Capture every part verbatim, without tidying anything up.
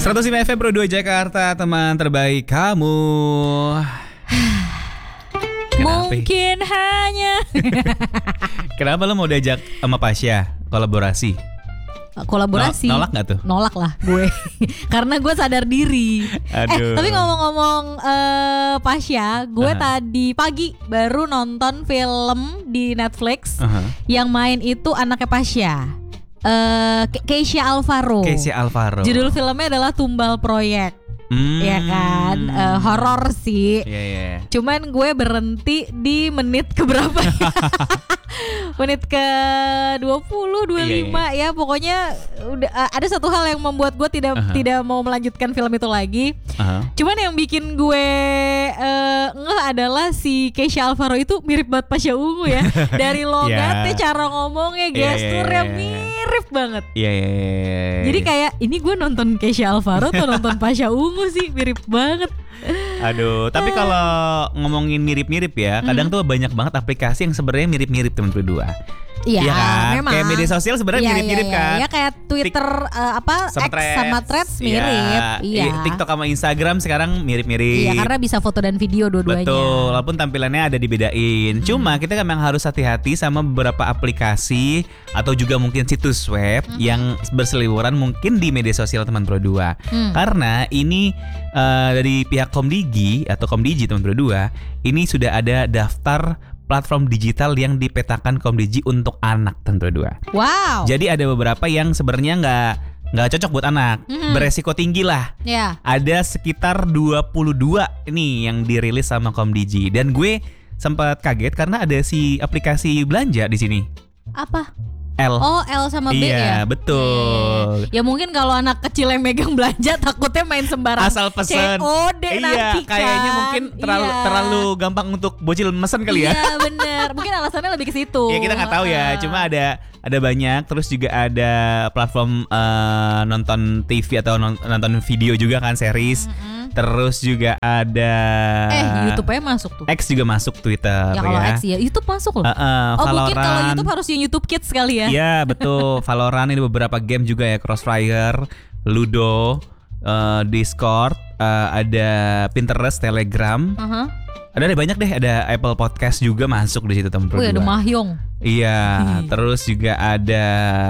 seratus lima F M Pro dua Jakarta, teman terbaik kamu. Mungkin hanya. Kenapa lo mau diajak sama Pasha kolaborasi? Kolaborasi? Nolak gak tuh? Nolak lah gue. Karena gue sadar diri. Aduh. Eh tapi ngomong-ngomong uh, Pasha, gue uh-huh. tadi pagi baru nonton film di Netflix uh-huh. yang main itu anaknya Pasha. Uh, Keisha Alvaro. Keisha Alvaro. Judul filmnya adalah Tumbal Proyek. Hmm. Ya kan, uh, horor sih. Yeah, yeah. Cuman gue berhenti di menit keberapa ya? Menit ke dua puluh, dua puluh lima yeah, yeah. ya. Pokoknya udah uh, ada satu hal yang membuat gue tidak uh-huh. tidak mau melanjutkan film itu lagi. Uh-huh. Cuman yang bikin gue uh, ngeh adalah si Keisha Alvaro itu mirip banget Pasha Ungu ya. Dari logatnya, yeah. cara ngomongnya, gesturnya yeah, yeah, yeah. mirip banget. Iya yeah, yeah, yeah, yeah. Jadi kayak ini gue nonton Keisha Alvaro atau nonton Pasha Ungu sih, mirip banget. Aduh, tapi kalau ngomongin mirip-mirip ya, kadang mm-hmm. tuh banyak banget aplikasi yang sebenarnya mirip-mirip teman berdua. Iya, ya kan? Memang. Kayak media sosial sebenarnya ya, mirip-mirip ya, ya. kan. Ya kayak Twitter uh, apa sama X threads. sama Threads mirip. Iya. Iya. TikTok sama Instagram sekarang mirip-mirip. Iya, karena bisa foto dan video dua-duanya. Betul, walaupun tampilannya ada dibedain. Hmm. Cuma kita memang harus hati-hati sama beberapa aplikasi atau juga mungkin situs web hmm. yang berseliweran mungkin di media sosial teman Pro dua. Hmm. Karena ini uh, dari pihak Komdigi atau Komdigi teman Pro dua, ini sudah ada daftar platform digital yang dipetakan Komdigi untuk anak tentu dua. Wow. Jadi ada beberapa yang sebenarnya nggak nggak cocok buat anak, mm-hmm. beresiko tinggi lah. Yeah. Ada sekitar dua puluh dua ini yang dirilis sama Komdigi dan gue sempat kaget karena ada si aplikasi belanja di sini. Apa? L. Oh, L sama B iya, ya? betul. Ya mungkin kalau anak kecil yang megang belanja takutnya main sembarang asal pesen. C O D iya, nanti kan. Kayaknya mungkin terlalu iya. terlalu gampang untuk bocil mesen kali ya. Iya, bener. Mungkin alasannya lebih ke situ. Ya kita nggak tahu ya. Cuma ada ada banyak. Terus juga ada platform uh, nonton T V atau nonton video juga kan, series. Mm-hmm. Terus juga ada Eh YouTube-nya masuk tuh. X juga masuk, Twitter ya. Kalau ya. X ya YouTube masuk loh. Uh, uh, oh Valorant. mungkin kalau YouTube harus yang YouTube Kids kali ya. Iya betul. Valorant ini beberapa game juga ya, Crossfire, Ludo, uh, Discord, uh, ada Pinterest, Telegram. Uh-huh. Ada deh banyak deh, ada Apple Podcast juga masuk di situ teman Pro dua. Oh ada Mahjong. Iya, hmm. terus juga ada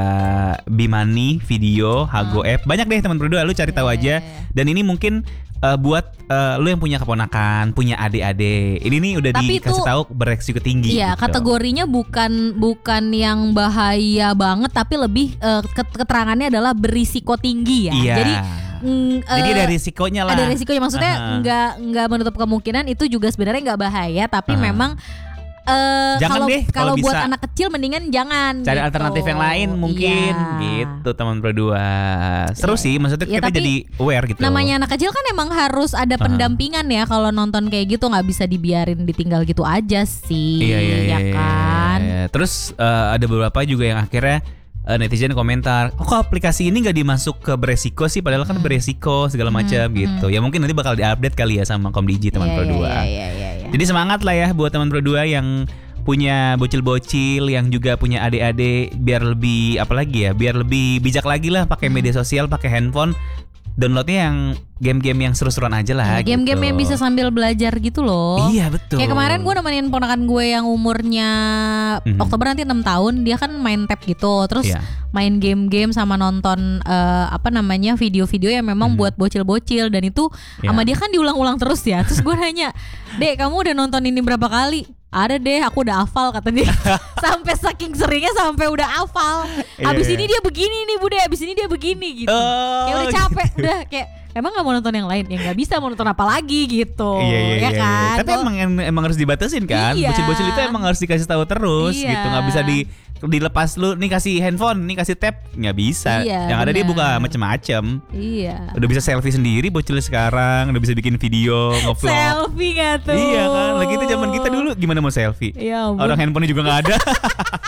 Bimani video, Hago hmm. app. Banyak deh teman Pro dua, lu cari tahu aja. Dan ini mungkin uh, buat uh, lu yang punya keponakan, punya adik-adik. Ini nih udah tapi dikasih tahu beresiko tinggi. Iya, gitu. Kategorinya bukan bukan yang bahaya banget, tapi lebih uh, keterangannya adalah berisiko tinggi ya. Iya. Jadi Mm, uh, Jadi ada risikonya lah. Ada risikonya, maksudnya uh-huh. nggak nggak menutup kemungkinan itu juga sebenarnya nggak bahaya, tapi uh-huh. memang uh, kalau kalau buat anak kecil mendingan jangan. Cari gitu. alternatif yang lain mungkin, iya. gitu teman Pro dua. Seru yeah. sih, maksudnya ya, kita jadi aware gitu. Namanya anak kecil kan emang harus ada uh-huh. pendampingan ya, kalau nonton kayak gitu nggak bisa dibiarin ditinggal gitu aja sih, iya, iya, ya iya, kan. Iya. Terus uh, ada beberapa juga yang akhirnya Uh, netizen komentar, oh, kok aplikasi ini gak dimasuk ke beresiko sih, padahal kan hmm. beresiko segala macam hmm. gitu. Ya mungkin nanti bakal diupdate kali ya sama Komdigi teman yeah, Pro dua. Yeah, yeah, yeah, yeah. Jadi semangat lah ya buat teman Pro dua yang punya bocil-bocil, yang juga punya adik-adik, biar lebih apa lagi ya, biar lebih bijak lagi lah pakai media sosial, pakai handphone. Downloadnya yang game-game yang seru-seruan aja lah. Ya, game-game gitu. yang bisa sambil belajar gitu loh. Iya betul. Kayak kemarin gue nemenin ponakan gue yang umurnya mm-hmm. Oktober nanti enam tahun. Dia kan main tab gitu. Terus yeah. main game-game sama nonton uh, apa namanya video-video yang memang mm-hmm. buat bocil-bocil. Dan itu yeah. sama dia kan diulang-ulang terus ya. Terus gue nanya, Dek kamu udah nonton ini berapa kali? Ada deh, aku udah hafal kata dia. Sampai saking seringnya sampai udah hafal. Abis yeah. ini dia begini nih Bude, abis ini dia begini gitu. Oh, kayak udah capek, gitu. Udah kayak emang gak mau nonton yang lain, ya gak bisa mau nonton apa lagi gitu. Iya, iya, ya iya, kan. Tapi emang emang harus dibatasin kan. Iya. Bocil-bocil itu emang harus dikasih tahu terus iya. gitu. Gak bisa di dilepas lu nih kasih handphone, nih kasih tab, nggak bisa. Iya, yang bener. Ada dia buka macem-macem. Iya. Udah bisa selfie sendiri bocil sekarang, udah bisa bikin video, nge-vlog. Selfie nggak tuh? Iya kan, lagi itu zaman kita dulu gimana mau selfie? Ya, orang handphonenya juga nggak ada.